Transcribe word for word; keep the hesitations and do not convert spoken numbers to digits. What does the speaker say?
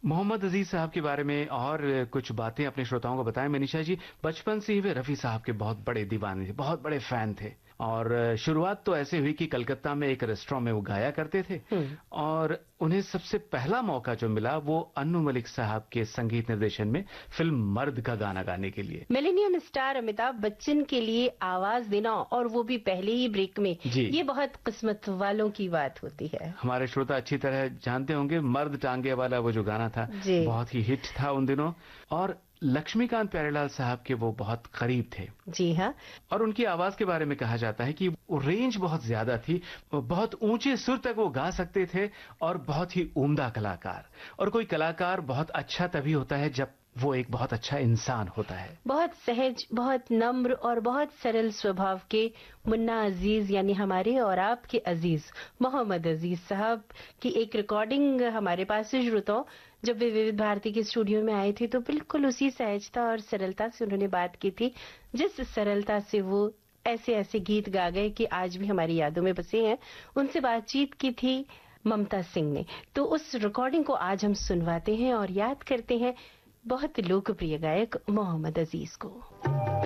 मोहम्मद अजीज साहब के बारे में और कुछ बातें अपने श्रोताओं को बताएं मनीषा जी। बचपन से ही वे रफी साहब के बहुत बड़े दीवाने थे, बहुत बड़े फैन थे। और शुरुआत तो ऐसे हुई कि कलकत्ता में एक रेस्टोरेंट में वो गाया करते थे और उन्हें सबसे पहला मौका जो मिला वो अन्नू मलिक साहब के संगीत निर्देशन में फिल्म मर्द का गाना गाने के लिए। मिलेनियम स्टार अमिताभ बच्चन के लिए आवाज देना और वो भी पहले ही ब्रेक में, ये बहुत किस्मत वालों की बात होती है। हमारे श्रोता अच्छी तरह जानते होंगे, मर्द टांगे वाला वो जो गाना था बहुत ही हिट था उन दिनों। और लक्ष्मीकांत प्यारेलाल साहब के वो बहुत करीब थे। जी हाँ। और उनकी आवाज के बारे में कहा जाता है कि वो रेंज बहुत ज्यादा थी, बहुत ऊंचे सुर तक वो गा सकते थे और बहुत ही उम्दा कलाकार। और कोई कलाकार बहुत अच्छा तभी होता है जब वो एक बहुत अच्छा इंसान होता है। बहुत सहज, बहुत नम्र और बहुत सरल स्वभाव के मुन्ना अजीज यानी हमारे और आपके अजीज मोहम्मद अजीज साहब की एक रिकॉर्डिंग हमारे पास से श्रोताओं, जब वे विविध भारती के स्टूडियो में आए थे तो बिल्कुल उसी सहजता और सरलता से उन्होंने बात की थी, जिस सरलता से वो ऐसे ऐसे गीत गा गए कि आज भी हमारी यादों में बसे हैं। उनसे बातचीत की थी ममता सिंह ने। तो उस रिकॉर्डिंग को आज हम सुनवाते हैं और याद करते हैं बहुत लोकप्रिय गायक मोहम्मद अजीज को।